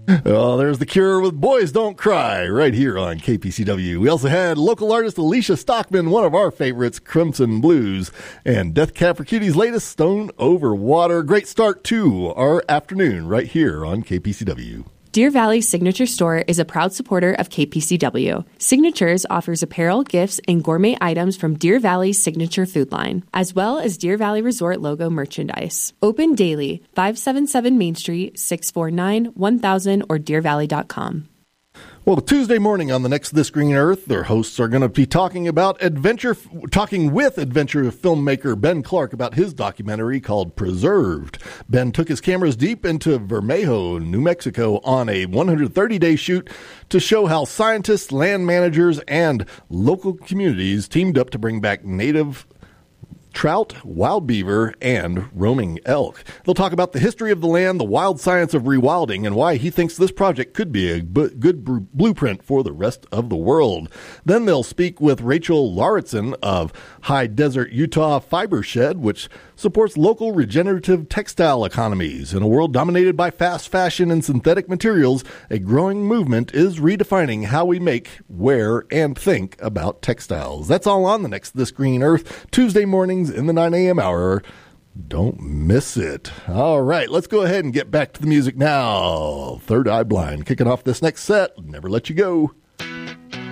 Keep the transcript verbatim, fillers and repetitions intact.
Well, there's The Cure with Boys Don't Cry right here on K P C W. We also had local artist Alicia Stockman, one of our favorites, Crimson Blues, and Death Cab for Cutie's latest, Stone Over Water. Great start to our afternoon right here on K P C W. Deer Valley Signature Store is a proud supporter of K P C W. Signatures offers apparel, gifts, and gourmet items from Deer Valley's signature food line, as well as Deer Valley Resort logo merchandise. Open daily, five seventy-seven Main Street, six four nine, one thousand, or deer valley dot com. Well, Tuesday morning on the next This Green Earth, their hosts are going to be talking about adventure, talking with adventure filmmaker Ben Clark about his documentary called Preserved. Ben took his cameras deep into Vermejo, New Mexico on a one hundred thirty day shoot to show how scientists, land managers, and local communities teamed up to bring back native trout, wild beaver, and roaming elk. They'll talk about the history of the land, the wild science of rewilding, and why he thinks this project could be a b- good br- blueprint for the rest of the world. Then they'll speak with Rachel Lauritsen of High Desert Utah Fiber Shed, which supports local regenerative textile economies. In a world dominated by fast fashion and synthetic materials, a growing movement is redefining how we make, wear, and think about textiles. That's all on the next This Green Earth, Tuesday mornings in the nine a.m. hour. Don't miss it. All right, let's go ahead and get back to the music now. Third Eye Blind kicking off this next set. Never Let You Go.